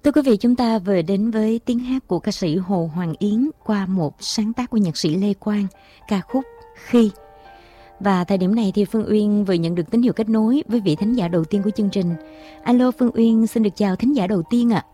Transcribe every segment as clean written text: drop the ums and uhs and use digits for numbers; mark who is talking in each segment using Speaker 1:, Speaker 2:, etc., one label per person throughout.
Speaker 1: Thưa quý vị, chúng ta vừa đến với tiếng hát của ca sĩ Hồ Hoàng Yến qua một sáng tác của nhạc sĩ Lê Quang, ca khúc Khi. Và thời điểm này thì Phương Uyên vừa nhận được tín hiệu kết nối với vị thính giả đầu tiên của chương trình. Alo, Phương Uyên xin được chào thính giả đầu tiên ạ.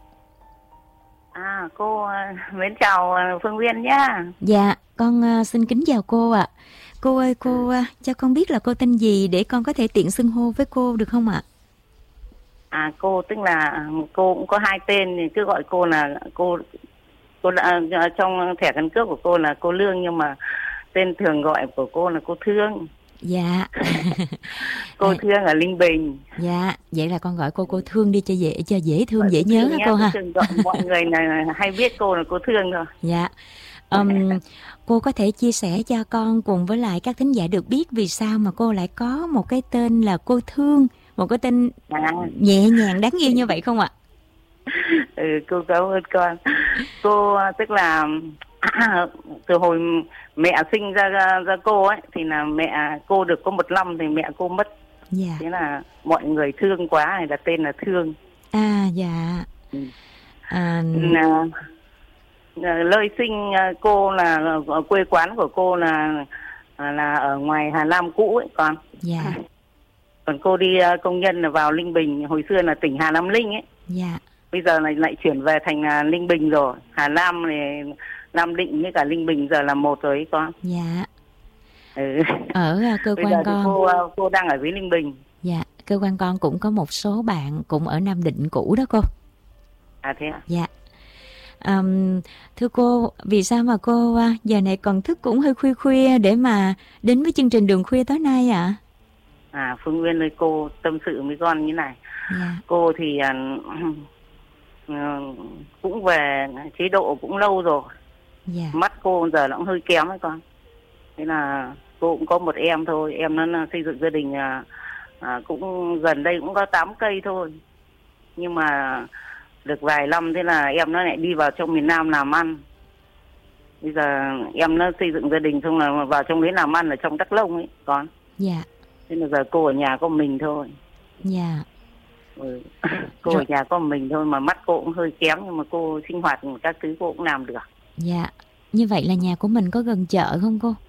Speaker 2: Cô mến chào Phương Uyên nhá.
Speaker 1: Dạ, con xin kính chào cô ạ. Cô ơi, cô cho con biết là cô tên gì để con có thể tiện xưng hô với cô được không ạ?
Speaker 2: Cô tức là cô cũng có hai tên, thì cứ gọi cô là cô đã, trong thẻ căn cước của cô là cô Lương, nhưng mà tên thường gọi của cô là cô Thương.
Speaker 1: Dạ.
Speaker 2: Cô Thương ở Ninh Bình.
Speaker 1: Dạ, vậy là con gọi cô Thương đi cho dễ thương, dễ nhớ hả cô ha?
Speaker 2: Gọi mọi người là hay biết cô là cô Thương rồi.
Speaker 1: Dạ. Cô có thể chia sẻ cho con cùng với lại các thính giả được biết vì sao mà cô lại có một cái tên là cô Thương, một cái tên nhẹ nhàng đáng yêu như vậy không ạ?
Speaker 2: Cô cảm ơn con. Cô tức là từ hồi mẹ sinh ra cô ấy thì là mẹ cô được có 1 năm thì mẹ cô mất.
Speaker 1: Dạ.
Speaker 2: Thế là mọi người thương quá này là tên là Thương.
Speaker 1: Dạ.
Speaker 2: Nơi sinh cô là quê quán của cô là ở ngoài Hà Nam cũ ấy con.
Speaker 1: Dạ.
Speaker 2: Còn cô đi công nhân là vào Ninh Bình, hồi xưa là tỉnh Hà Nam Ninh ấy.
Speaker 1: Dạ.
Speaker 2: Bây giờ lại chuyển về thành Ninh Bình rồi. Hà Nam này, Nam Định với cả Ninh Bình giờ là một rồi ấy con.
Speaker 1: Dạ. Ở cơ
Speaker 2: Bây
Speaker 1: quan
Speaker 2: giờ
Speaker 1: con.
Speaker 2: Cô đang ở dưới Ninh Bình.
Speaker 1: Dạ, cơ quan con cũng có một số bạn cũng ở Nam Định cũ đó cô.
Speaker 2: Thế ạ?
Speaker 1: Dạ. Thưa cô, vì sao mà cô giờ này còn thức cũng hơi khuya khuya để mà đến với chương trình Đường Khuya tối nay ạ?
Speaker 2: Phương Nguyên ơi, cô tâm sự với con như này.
Speaker 1: Dạ.
Speaker 2: Cô thì cũng về chế độ cũng lâu rồi.
Speaker 1: Dạ.
Speaker 2: Mắt cô giờ nó cũng hơi kém ấy con. Thế là cô cũng có một em thôi. Em nó xây dựng gia đình cũng gần đây cũng có 8 cây thôi. Nhưng mà được vài năm thế là em nó lại đi vào trong miền Nam làm ăn. Bây giờ em nó xây dựng gia đình xong là vào trong đấy làm ăn ở trong Đắk Nông ấy con.
Speaker 1: Dạ.
Speaker 2: Thế là giờ cô ở nhà có mình thôi.
Speaker 1: Dạ.
Speaker 2: Cô ở nhà có mình thôi, mà mắt cô cũng hơi kém nhưng mà cô sinh hoạt các thứ cô cũng làm được.
Speaker 1: Dạ. Như vậy là nhà của mình có gần chợ không cô?